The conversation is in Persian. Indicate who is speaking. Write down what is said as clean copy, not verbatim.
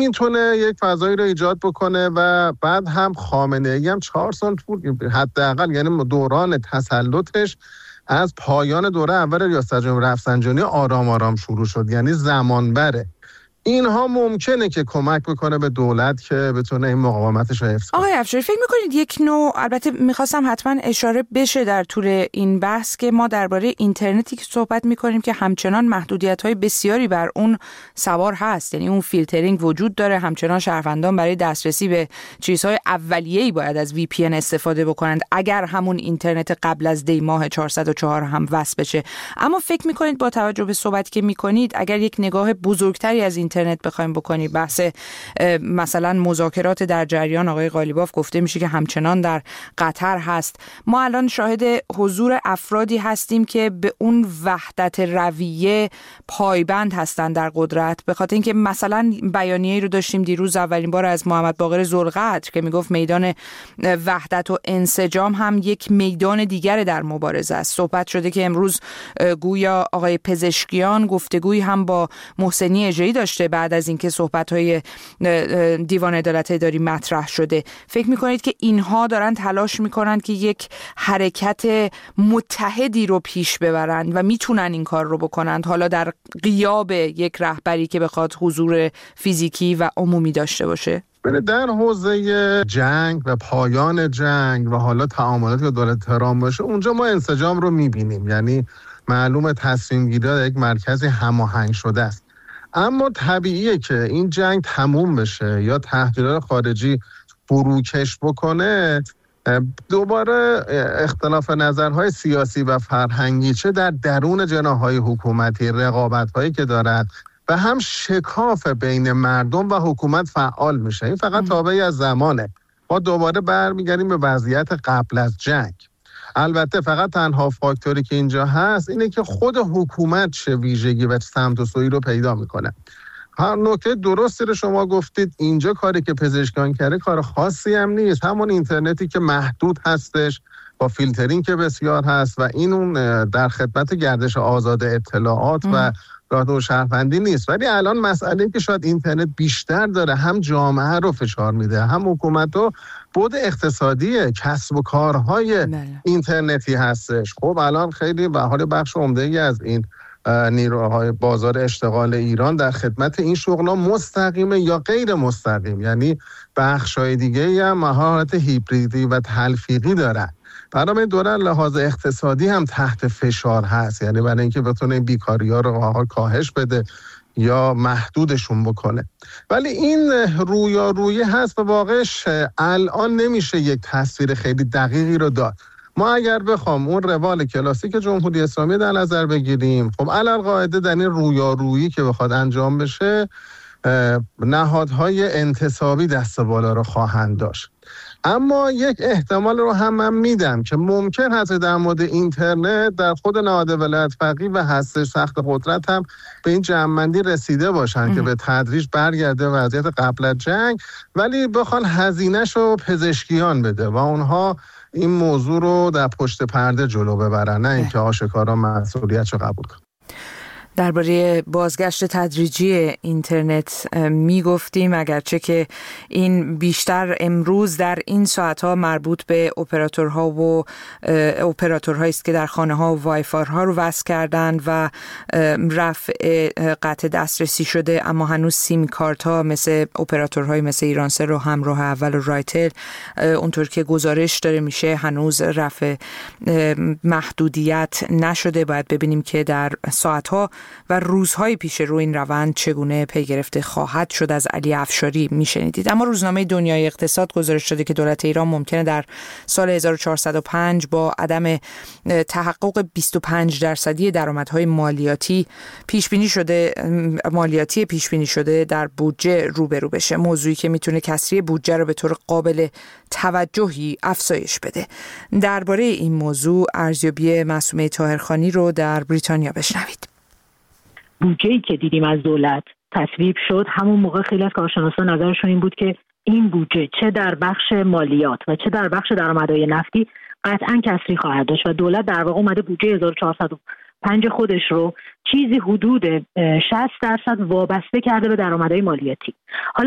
Speaker 1: میتونه یک فضایی رو ایجاد بکنه و بعد هم خامنه‌ای هم 4 سال طول حداقل، یعنی دوران تسلطش از پایان دوره اول ریاست جمهوری رفسنجانی آرام آرام شروع شد، یعنی زمان بره. اینها ممکنه که کمک بکنه به دولت که بتونه این مقاومتش رو حفظ کنه.
Speaker 2: آقای افشاری فکر میکنید یک نوع، البته میخواستم حتما اشاره بشه در طول این بحث که ما درباره اینترنتی که صحبت میکنیم که همچنان محدودیت‌های بسیاری بر اون سوار هست، یعنی اون فیلترینگ وجود داره، همچنان شهروندان برای دسترسی به چیزهای اولیه‌ای باید از VPN استفاده بکنند اگر همون اینترنت قبل از دی ماه 404 هم وصل بشه. اما فکر میکنید با توجه به صحبتی که میکنید اگر یک نگاه بزرگتری از اینترنت بخوایم بکنیم، بحث مثلا مذاکرات در جریان، آقای قالیباف گفته میشه که همچنان در قطر هست، ما الان شاهد حضور افرادی هستیم که به اون وحدت رویه پایبند هستن در قدرت، به خاطر اینکه مثلا بیانیه‌ای رو داشتیم دیروز اولین بار از محمد باقر ذوالقدر که میگفت میدان وحدت و انسجام هم یک میدان دیگر در مبارزه است. صحبت شده که امروز گویا آقای پزشکیان گفتگویی هم با محسنی اژه‌ای داشته بعد از اینکه صحبت‌های دیوان عدالت اداری مطرح شده. فکر می‌کنید که اینها دارن تلاش می‌کنن که یک حرکت متحدی رو پیش ببرند و میتونن این کار رو بکنند، حالا در غیاب یک رهبری که بخواد حضور فیزیکی و عمومی داشته باشه؟
Speaker 1: در حوزه جنگ و پایان جنگ و حالا تعاملاتی که دولت تهران باشه، اونجا ما انسجام رو می‌بینیم، یعنی معلومه تصمیم گیری در یک مرکزی هماهنگ شده است. اما طبیعیه که این جنگ تموم بشه یا تهدیدات خارجی فروکش بکنه، دوباره اختلاف نظرهای سیاسی و فرهنگی چه در درون جناح‌های حکومتی، رقابت‌هایی که دارد و هم شکاف بین مردم و حکومت فعال میشه. این فقط تابعی از زمانه. ما دوباره برمیگردیم به وضعیت قبل از جنگ. البته فقط تنها فاکتوری که اینجا هست اینه که خود حکومت چه ویژگی و سمت و سویی رو پیدا میکنه. هر نکته درستی رو شما گفتید، اینجا کاری که پزشکان کرده کار خاصی هم نیست، همون اینترنتی که محدود هستش با فیلترینگ که بسیار هست و این اون در خدمت گردش آزاد اطلاعات و راه شهروندی نیست. ولی الان مسئله که شاید اینترنت بیشتر داره، هم جامعه رو فشار میده، هم حکومت رو، بود اقتصادی کسب و کارهای اینترنتی هستش. خب الان خیلی به حال بخش عمده‌ای از این نیروهای بازار اشتغال ایران در خدمت این شغل‌ها مستقیمه یا غیر مستقیم، یعنی بخش‌های دیگه‌ای هم مهارت هیبریدی و تلفیقی دارن. برای دوره لحاظ اقتصادی هم تحت فشار هست، یعنی برای اینکه بتونه بیکاری‌ها رو کاهش بده یا محدودشون بکنه. ولی این رویارویی هست و واقعش الان نمیشه یک تصویر خیلی دقیقی رو داد. ما اگر بخوام اون روال کلاسیک جمهوری اسلامی در نظر بگیریم، خب علالقاعده در این رویارویی که بخواد انجام بشه نهادهای انتصابی دست بالا رو خواهند داشت. اما یک احتمال رو هم من میدم که ممکن هست در مورد اینترنت در خود نهاد ولایت فقیه و هستش سخت قدرت هم به این جمع‌بندی رسیده باشن که به تدریج برگرده وضعیت قبل از جنگ، ولی بخوان هزینه‌شو رو پزشکیان بده و اونها این موضوع رو در پشت پرده جلو ببرن، نه اینکه آشکارا مسئولیتش رو قبول کنن.
Speaker 2: درباره بازگشت تدریجی اینترنت میگفتیم، اگرچه که این بیشتر امروز در این ساعتها مربوط به اپراتورها و اپراتورهایی است که در خانه‌ها و وایفای‌ها رو وصل کردند و رفع قطع دسترسی شده، اما هنوز سیم کارت‌ها مثل اپراتورهای مثل ایرانسل و همراه اول و رایتل، اونطور که گزارش داره میشه هنوز رفع محدودیت نشده. باید ببینیم که در ساعتها و روزهای پیش رو این روند چگونه پی گرفته خواهد شد. از علی افشاری میشنیدید. اما روزنامه دنیای اقتصاد گزارش داده که دولت ایران ممکنه در سال 1405 با عدم تحقق 25% درآمدهای مالیاتی پیش بینی شده در بودجه روبرو بشه، موضوعی که میتونه کسری بودجه رو به طور قابل توجهی افزایش بده. درباره این موضوع ارزیابی معصومه طاهرخانی رو در بریتانیا بشنوید.
Speaker 3: بودجه‌ای که دیدیم از دولت تصویب شد، همون موقع خیلی از کارشناسان نظرشون این بود که این بودجه چه در بخش مالیات و چه در بخش درآمدهای نفتی قطعاً کسری خواهد داشت و دولت در واقع اومده بودجه 1405 خودش رو چیزی حدود 60% وابسته کرده به درآمدهای مالیاتی.